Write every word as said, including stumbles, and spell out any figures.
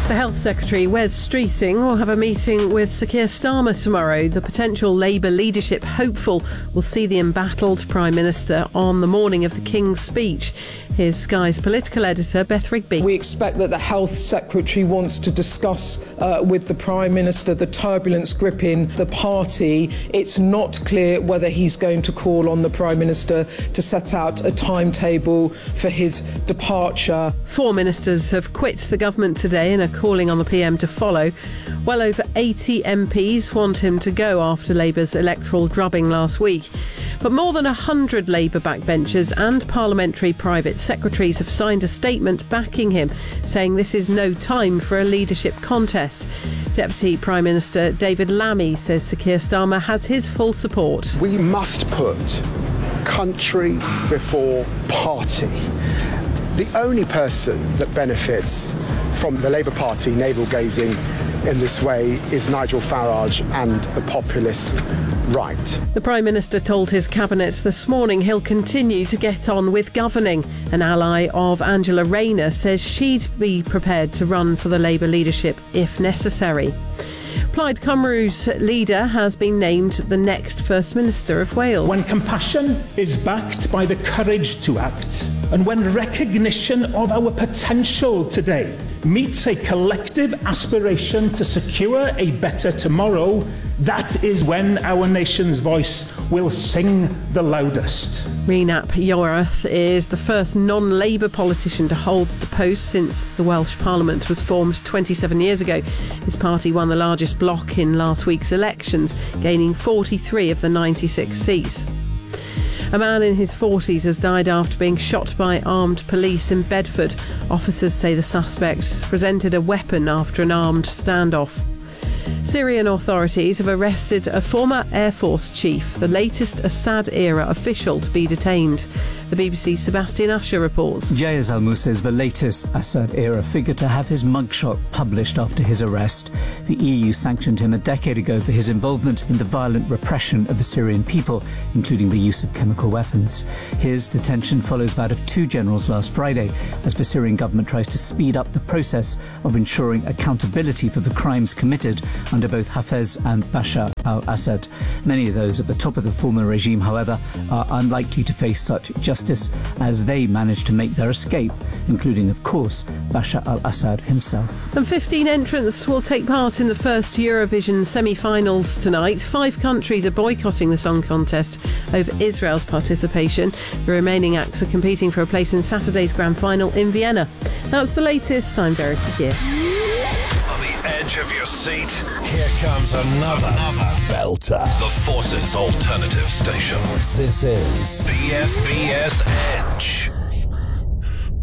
The Health Secretary, Wes Streeting, will have a meeting with Sir Keir Starmer tomorrow. The potential Labour leadership hopeful will see the embattled Prime Minister on the morning of the King's speech. Here's Sky's political editor, Beth Rigby. We expect that the Health Secretary wants to discuss uh, with the Prime Minister the turbulence gripping the party. It's not clear whether he's going to call on the Prime Minister to set out a timetable for his departure. Four ministers have quit the government today and are calling on the P M to follow. Well over eighty M Ps want him to go after Labour's electoral drubbing last week. But more than one hundred Labour backbenchers and parliamentary private secretaries have signed a statement backing him, saying this is no time for a leadership contest. Deputy Prime Minister David Lammy says Sir Keir Starmer has his full support. We must put country before party. The only person that benefits from the Labour Party navel-gazing in this way is Nigel Farage and the populist right. The Prime Minister told his cabinet this morning he'll continue to get on with governing. An ally of Angela Rayner says she'd be prepared to run for the Labour leadership if necessary. Plaid Cymru's leader has been named the next First Minister of Wales. When compassion is backed by the courage to act, and when recognition of our potential today meets a collective aspiration to secure a better tomorrow, that is when our nation's voice will sing the loudest. Rhys ap Iorwerth is the first non-Labour politician to hold the post since the Welsh Parliament was formed twenty-seven years ago. His party won the largest bloc in last week's elections, gaining forty-three of the ninety-six seats. A man in his forties has died after being shot by armed police in Bedford. Officers say the suspects presented a weapon after an armed standoff. Syrian authorities have arrested a former Air Force chief, the latest Assad-era official to be detained. The B B C's Sebastian Usher reports. Jayez Al-Musa is the latest Assad-era figure to have his mugshot published after his arrest. The E U sanctioned him a decade ago for his involvement in the violent repression of the Syrian people, including the use of chemical weapons. His detention follows that of two generals last Friday, as the Syrian government tries to speed up the process of ensuring accountability for the crimes committed under both Hafez and Bashar al-Assad. Many of those at the top of the former regime, however, are unlikely to face such justice as they managed to make their escape, including, of course, Bashar al-Assad himself. And fifteen entrants will take part in the first Eurovision semi-finals tonight. Five countries are boycotting the song contest over Israel's participation. The remaining acts are competing for a place in Saturday's grand final in Vienna. That's the latest. I'm Verity Gear. On the edge of your seat, here comes another, another belter. The Forces Alternative Station. This is B F B S Edge.